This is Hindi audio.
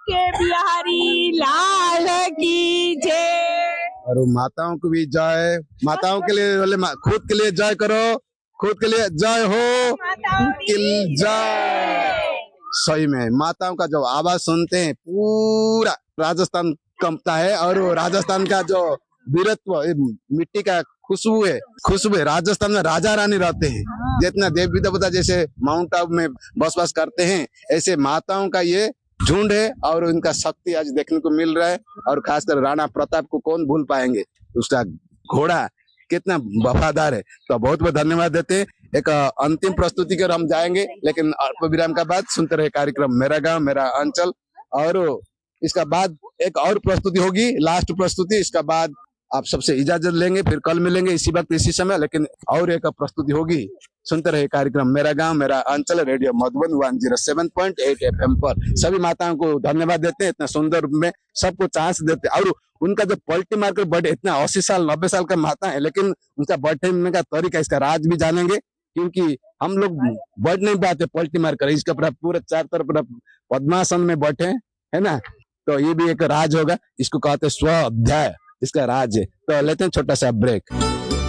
के बिहारी लाल की जय। और माताओं को भी जय। माताओं के लिए बोले खुद के लिए जय करो, खुद के लिए जय हो, जय। सही में माताओं का जो आवाज सुनते हैं पूरा राजस्थान कंपता है। और वो राजस्थान का जो वीरत्व, मिट्टी का खुशबू है। राजस्थान में राजा रानी रहते हैं, जितना देवी देवता जैसे माउंट आबू में बसवास करते हैं, ऐसे माताओं का ये झुंड है। और उनका शक्ति आज देखने को मिल रहा है। और खासकर राणा प्रताप को कौन भूल पाएंगे, उसका घोड़ा कितना वफादार है। तो बहुत बहुत धन्यवाद देते हैं। एक अंतिम प्रस्तुति कर हम जाएंगे, लेकिन अल्प विराम का बाद सुनते रहे कार्यक्रम मेरा गांव मेरा अंचल। और इसका बाद एक और प्रस्तुति होगी, लास्ट प्रस्तुति। इसका बाद आप सबसे इजाजत लेंगे, फिर कल मिलेंगे इसी वक्त इसी समय, लेकिन और एक प्रस्तुति होगी। सुनते रहे कार्यक्रम मेरा गांव मेरा अंचल, रेडियो मधुबन 107.8 FM पर। सभी माताओं को धन्यवाद देते हैं, इतना सुंदर में सबको चांस देते हैं। और उनका जो पलटी मारकर बर्थडे, इतना 80 साल 90 साल का माता है, लेकिन उनका बर्थडे में का तरीका, इसका राज भी जानेंगे। क्योंकि हम लोग बढ़ नहीं पाते पलटी मारकर, इसका पूरा चार तरफ पद्मासन में बैठे है ना। तो ये भी एक राज होगा, इसको कहते हैं स्व अध्याय, इसका राज है। तो लेते हैं छोटा सा ब्रेक।